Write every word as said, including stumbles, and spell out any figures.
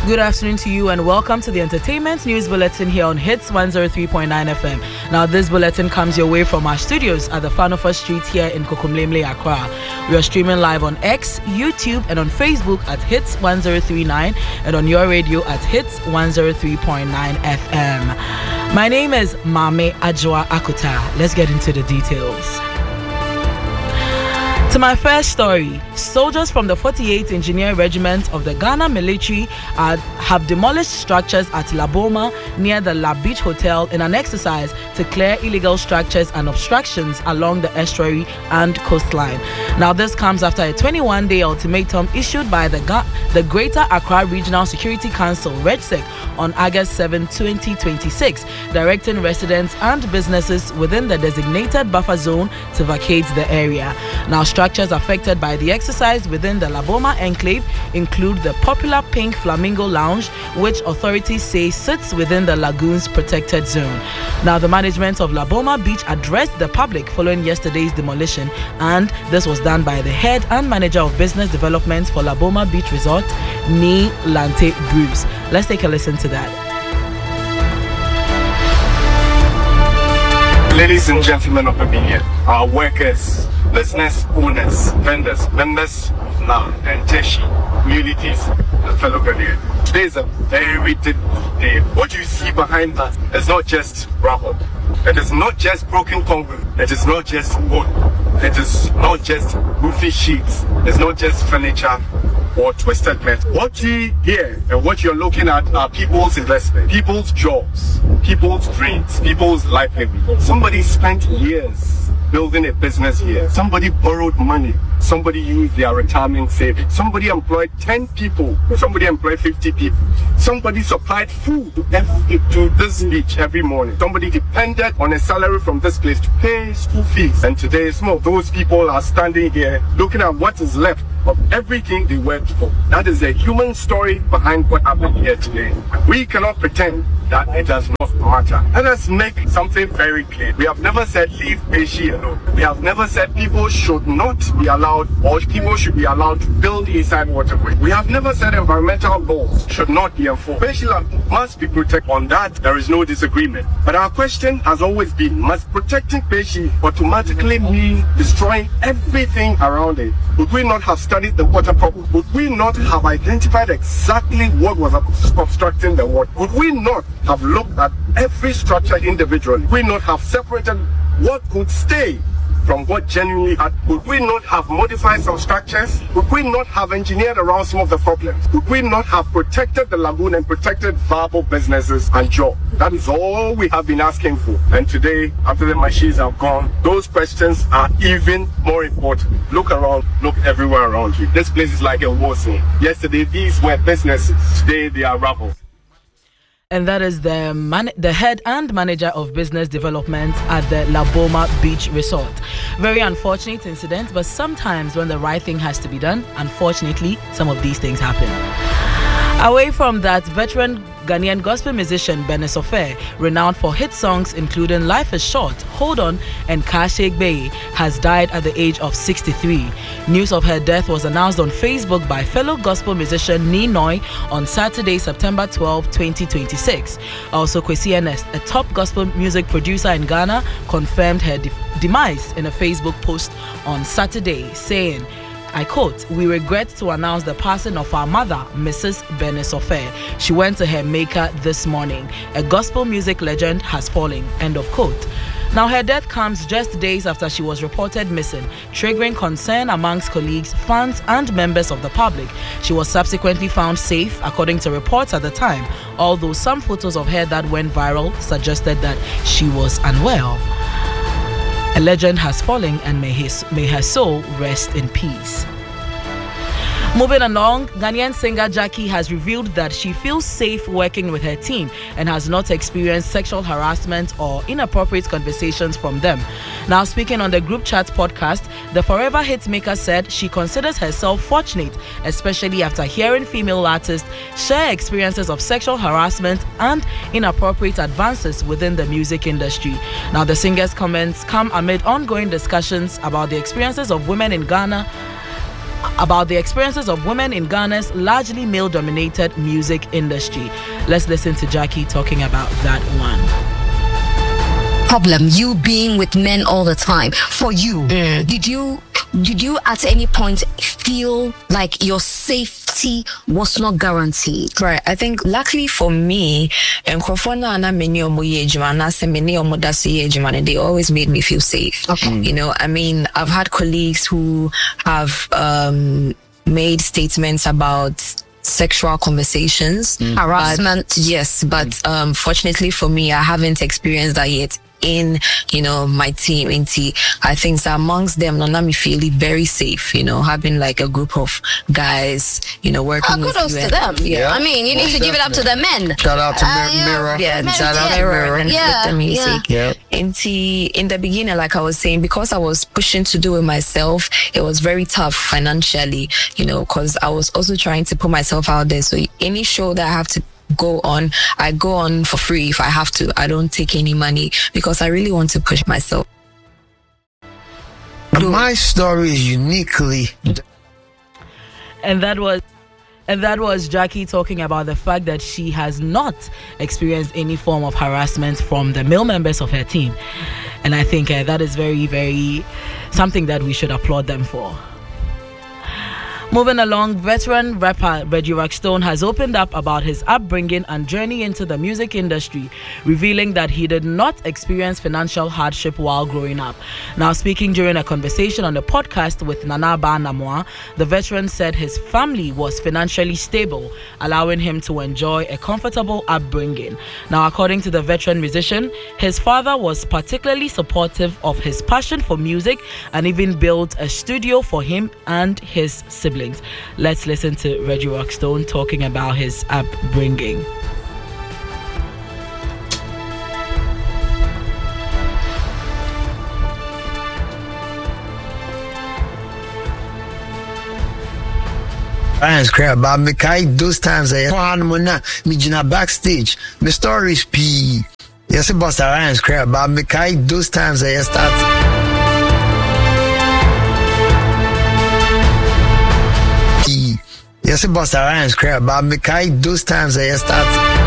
Good afternoon to you and welcome to the Entertainment News Bulletin here on Hits one oh three point nine F M. Now, this bulletin comes your way from our studios at the Fanofa Street here in Kokomlemle, Accra. We are streaming live on X, YouTube and on Facebook at Hits one oh three nine and on your radio at Hits one oh three point nine F M. My name is Mame Ajwa Akuta. Let's get into the details. To my first story, soldiers from the forty-eighth Engineer Regiment of the Ghana military are, have demolished structures at Laboma near the La Beach Hotel in an exercise to clear illegal structures and obstructions along the estuary and coastline. Now, this comes after a twenty-one day ultimatum issued by the, Ga- the Greater Accra Regional Security Council, REGSEC, on August seventh, twenty twenty-six, directing residents and businesses within the designated buffer zone to vacate the area. Now, structures affected by the exercise within the Laboma enclave include the popular Pink Flamingo Lounge, which authorities say sits within the lagoon's protected zone. Now, the management of Laboma Beach addressed the public following yesterday's demolition, and this was done by the head and manager of business development for Laboma Beach Resort, Ni Lante Bruce. Let's take a listen to that. Ladies and gentlemen of the media, our workers, business owners, vendors, members of N A and Teshi, communities, and fellow Ghanaians. Today is a very difficult day. What you see behind us is not just rubble. It is not just broken concrete. It is not just wood. It is not just roofing sheets. It's not just furniture or twisted metal. What you hear and what you're looking at are people's investment, people's jobs, people's dreams, people's livelihood. Somebody spent years building a business here. Somebody borrowed money. Somebody used their retirement savings. Somebody employed ten people. Somebody employed fifty people. Somebody supplied food to, every, to this beach every morning. Somebody depended on a salary from this place to pay school fees. And today, some of those people are standing here looking at what is left of everything they worked for. That is the human story behind what happened here today. We cannot pretend that it does not matter. Let us make something very clear. We have never said leave Peshi alone. We have never said people should not be allowed or people should be allowed to build inside waterway. We have never said environmental laws should not be enforced. Peshi must be protected. On that, there is no disagreement. But our question has always been, must protecting Peshi automatically mean destroying everything around it? Would we not have studied the water problem? Would we not have identified exactly what was obstructing the water? Would we not have looked at every structure individually? Would we not have separated what could stay from what genuinely had? Would we not have modified some structures? Would we not have engineered around some of the problems? Would we not have protected the lagoon and protected viable businesses and jobs? That is all we have been asking for. And today, after the machines have gone, those questions are even more important. Look around, look everywhere around you. This place is like a war zone. Yesterday, these were businesses. Today, they are rubble. And that is the man- the head and manager of business development at the Laboma Beach Resort. Very unfortunate incident, but sometimes when the right thing has to be done, unfortunately, some of these things happen. Away from that, veteran Ghanaian gospel musician Bene Sofe, renowned for hit songs including Life is Short, Hold On, and Kashek Bay, has died at the age of sixty-three. News of her death was announced on Facebook by fellow gospel musician Ni Noi on Saturday, September twelfth, twenty twenty-six. Also, Kwesi Ernest, a top gospel music producer in Ghana, confirmed her de- demise in a Facebook post on Saturday, saying, I quote, "We regret to announce the passing of our mother, Missus Bene Sofe. She went to her maker this morning. A gospel music legend has fallen." End of quote. Now, her death comes just days after she was reported missing, triggering concern amongst colleagues, fans, and members of the public. She was subsequently found safe, according to reports at the time, although some photos of her that went viral suggested that she was unwell. A legend has fallen, and may, his, may her soul rest in peace. Moving along, Ghanaian singer Jackie has revealed that she feels safe working with her team and has not experienced sexual harassment or inappropriate conversations from them. Now, speaking on the Group Chat podcast, the Forever hitmaker said she considers herself fortunate, especially after hearing female artists share experiences of sexual harassment and inappropriate advances within the music industry. Now, the singer's comments come amid ongoing discussions about the experiences of women in Ghana about the experiences of women in Ghana's largely male-dominated music industry. Let's listen to Jackie talking about that one. Problem, you being with men all the time. For you, mm. did you did you at any point feel like your safety was not guaranteed? Right. I think luckily for me, they always made me feel safe. Okay. You know, I mean, I've had colleagues who have um, made statements about sexual conversations, mm. harassment. But, yes, but um, fortunately for me, I haven't experienced that yet. In, you know, my team, in T, I think that amongst them, Nonami feel very safe, you know, having like a group of guys, you know, working oh, with kudos to them. Yeah. yeah. I mean, you need to give it up to the men. Shout out to uh, Mirror. Yeah, yeah. shout out to Mirror and yeah. the music. Yeah. In T, in the beginning, like I was saying, because I was pushing to do it myself, it was very tough financially, you know, because I was also trying to put myself out there. So any show that I have to go on, I go on for free if I have to. I don't take any money because I really want to push myself. My story is uniquely, and that was and that was Jackie talking about the fact that she has not experienced any form of harassment from the male members of her team, and I think uh, that is very, very something that we should applaud them for. Moving along, veteran rapper Reggie Rockstone has opened up about his upbringing and journey into the music industry, revealing that he did not experience financial hardship while growing up. Now, speaking during a conversation on the podcast with Nana Ba Namoa, the veteran said his family was financially stable, allowing him to enjoy a comfortable upbringing. Now, according to the veteran musician, his father was particularly supportive of his passion for music and even built a studio for him and his siblings. Let's listen to Reggie Rockstone talking about his upbringing. Ryan's crap, but me kai those times I me jina backstage. My stories p. Yes, boss Ryan's crap, but me kai those times I start. Yes, boss Ryan's crap, but me kai those times I start.